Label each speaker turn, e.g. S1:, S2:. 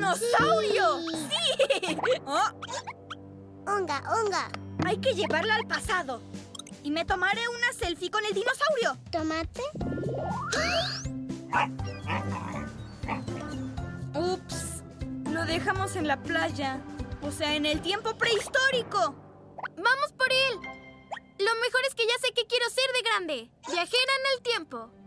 S1: dinosaurio! ¡Sí! Oh,
S2: Unga, unga.
S1: hay que llevarla al pasado. Y me tomaré una selfie con el dinosaurio.
S2: ¿Tomate?
S1: Ups, lo dejamos en la playa. O sea, en el tiempo prehistórico.
S3: ¡Vamos por él! Lo mejor es que ya sé qué quiero ser de grande. Viajera en el tiempo.